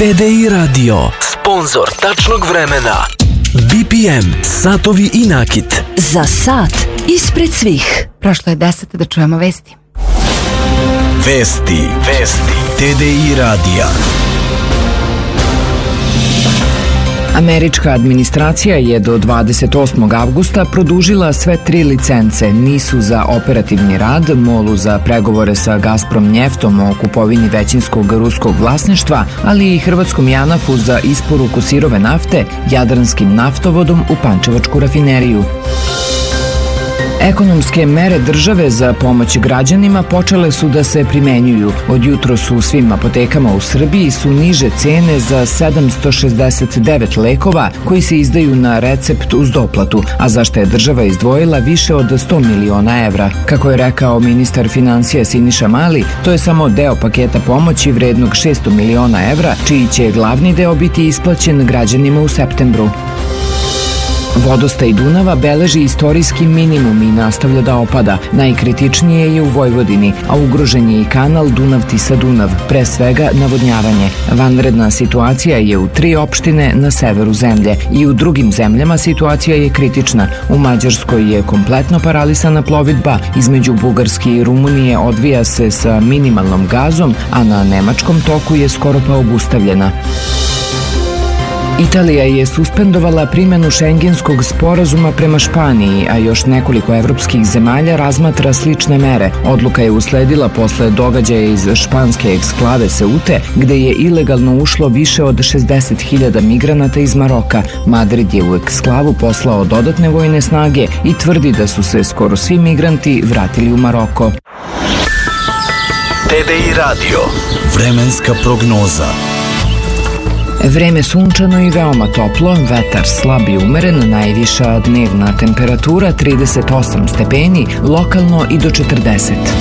TDI Radio, sponsor tačnog vremena. BPM, satovi i nakit. Za sat ispred svih. Prošlo je 10, da čujemo vesti. Vesti TDI Radija. Američka administracija je do 28. avgusta produžila sve 3 licence, NIS-u za operativni rad, MOL-u za pregovore sa Gazprom njeftom o kupovini većinskog ruskog vlasništva, ali i hrvatskom JANAF-u za isporuku sirove nafte, Jadranskim naftovodom u Pančevačku rafineriju. Ekonomske mere države za pomoć građanima počele su da se primenjuju. Od jutros u svim apotekama u Srbiji su niže cene za 769 lekova koji se izdaju na recept uz doplatu, a za što je država izdvojila više od 100 miliona evra. Kako je rekao ministar finansija Siniša Mali, to je samo deo paketa pomoći vrednog 600 miliona evra, čiji će glavni deo biti isplaćen građanima u septembru. Vodostaj Dunava beleži istorijski minimum i nastavlja da opada. Najkritičnije je u Vojvodini, a ugrožen je i kanal Dunav-Tisa-Dunav, pre svega navodnjavanje. Vanredna situacija je u 3 opštine na severu zemlje i u drugim zemljama situacija je kritična. U Mađarskoj je kompletno paralisana plovidba, između Bugarske i Rumunije odvija se sa minimalnom gazom, a na nemačkom toku je skoro pa obustavljena. Italija je suspendovala primjenu šengenskog sporazuma prema Španiji, a još nekoliko evropskih zemalja razmatra slične mere. Odluka je usledila posle događaja iz španske eksklave Seute, gde je ilegalno ušlo više od 60.000 migranata iz Maroka. Madrid je u eksklavu poslao dodatne vojne snage i tvrdi da su se skoro svi migranti vratili u Maroko. TDI Radio, vremenska prognoza. Vreme sunčano i veoma toplo, vetar slab i umeren, najviša dnevna temperatura 38 stepeni, lokalno i do 40.